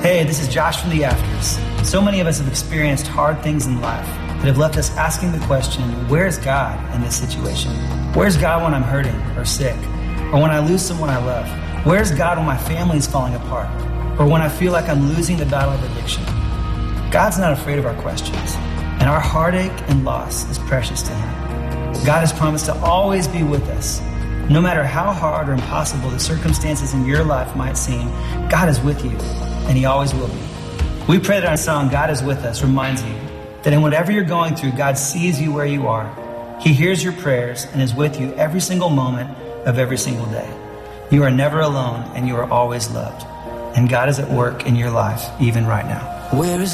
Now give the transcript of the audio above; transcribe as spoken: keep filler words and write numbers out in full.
Hey, this is Josh from The Afters. So many of us have experienced hard things in life that have left us asking the question, where's God in this situation? Where's God when I'm hurting or sick? Or when I lose someone I love? Where's God when my family is falling apart? Or when I feel like I'm losing the battle of addiction? God's not afraid of our questions, and our heartache and loss is precious to Him. God has promised to always be with us. No matter how hard or impossible the circumstances in your life might seem, God is with you, and He always will be. We pray that our song, God is With Us, reminds you that in whatever you're going through, God sees you where you are. He hears your prayers and is with you every single moment of every single day. You are never alone, and you are always loved. And God is at work in your life, even right now. Where is